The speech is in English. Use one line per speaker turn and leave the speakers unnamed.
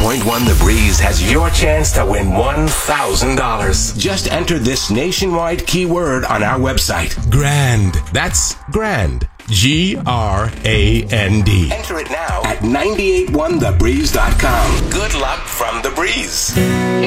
98.1 The Breeze has your chance to win $1,000. Just enter this nationwide keyword on our website. Grand. That's grand. G-R-A-N-D. Enter it now at 981thebreeze.com. Good luck from The Breeze.